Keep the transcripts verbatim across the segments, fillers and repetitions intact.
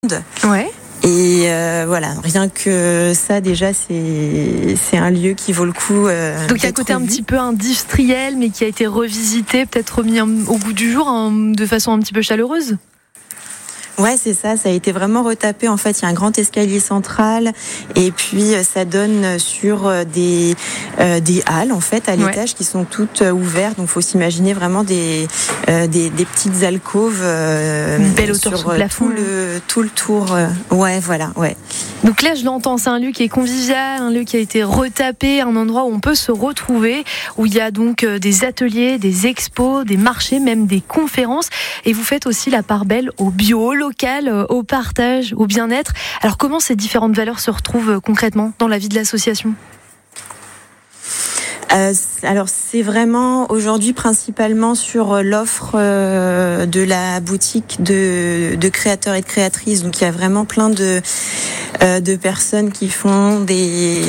Ouais. Et euh, voilà, rien que ça déjà, c'est c'est un lieu qui vaut le coup. Euh, Donc il y a un côté un petit peu industriel, mais qui a été revisité, peut-être remis au goût du jour, hein, de façon un petit peu chaleureuse. Ouais, c'est ça, ça a été vraiment retapé. En fait, il y a un grand escalier central et puis ça donne sur des euh, des halles en fait à l'étage ouais. qui sont toutes ouvertes. Donc, faut s'imaginer vraiment des euh, des, des petites alcôves euh, une belle hauteur sur plafond, tout le tout le tour. Euh, ouais, voilà, ouais. Donc là, je l'entends, c'est un lieu qui est convivial, un lieu qui a été retapé, un endroit où on peut se retrouver, où il y a donc des ateliers, des expos, des marchés, même des conférences. Et vous faites aussi la part belle au bio, au local, au partage, au bien-être. Alors comment ces différentes valeurs se retrouvent concrètement dans la vie de l'association ? Euh, alors c'est vraiment aujourd'hui principalement sur l'offre euh, de la boutique de, de créateurs et de créatrices. Donc il y a vraiment plein de euh, de personnes qui font des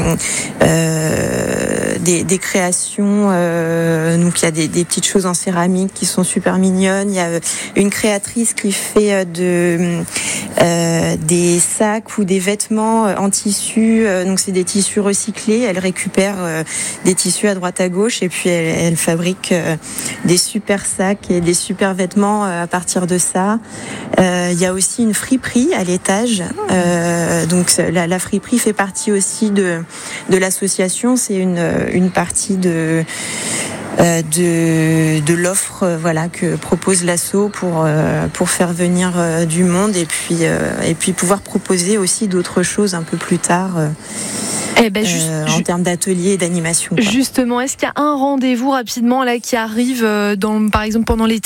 euh, des, des créations. Euh, donc il y a des, des petites choses en céramique qui sont super mignonnes. Il y a une créatrice qui fait de euh, des sacs ou des vêtements en tissu. Donc c'est des tissus recyclés. Elle récupère euh, des tissus à droite à gauche et puis elle, elle fabrique euh, des super sacs et des super vêtements euh, à partir de ça. Euh, il y a aussi une friperie à l'étage. Euh, donc la, la friperie fait partie aussi de de l'association. C'est une une partie de Euh, de de l'offre euh, voilà que propose l'asso pour euh, pour faire venir euh, du monde et puis euh, et puis pouvoir proposer aussi d'autres choses un peu plus tard euh, eh ben, juste, euh, en termes d'ateliers et d'animation. Quoi. Justement, est-ce qu'il y a un rendez-vous rapidement là qui arrive dans par exemple pendant l'été ?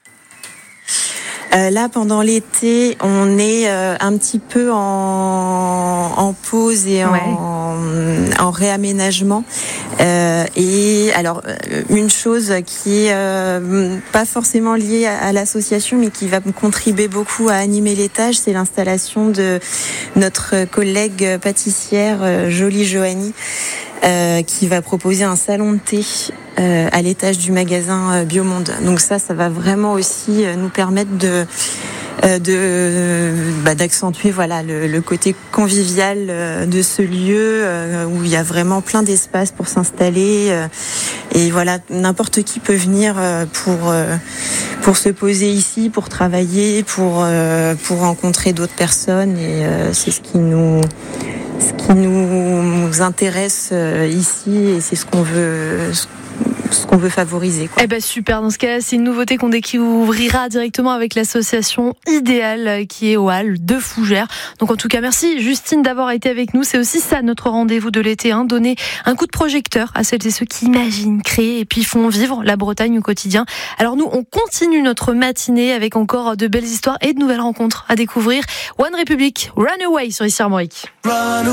Euh, là, pendant l'été, on est euh, un petit peu en, en pause et en, ouais. en réaménagement. Euh, et alors, une chose qui est euh, pas forcément liée à, à l'association, mais qui va contribuer beaucoup à animer l'étage, c'est l'installation de notre collègue pâtissière euh, Jolie Joanie. Euh, qui va proposer un salon de thé euh, à l'étage du magasin euh, Biomonde. Donc ça, ça va vraiment aussi euh, nous permettre de euh, de bah, d'accentuer voilà le, le côté convivial euh, de ce lieu euh, où il y a vraiment plein d'espace pour s'installer euh, et voilà n'importe qui peut venir euh, pour euh, pour se poser ici, pour travailler, pour euh, pour rencontrer d'autres personnes et euh, c'est ce qui nous ce qui nous intéresse ici et c'est ce qu'on veut ce qu'on veut favoriser. Quoi. Eh ben super, dans ce cas c'est une nouveauté qu'on découvrira directement avec l'association Idéal qui est au Halles de Fougères. Donc en tout cas merci Justine d'avoir été avec nous, c'est aussi ça notre rendez-vous de l'été, hein, donner un coup de projecteur à celles et ceux qui imaginent, créent et puis font vivre la Bretagne au quotidien. Alors nous on continue notre matinée avec encore de belles histoires et de nouvelles rencontres à découvrir. One Republic, Runaway sur Ici Armorique.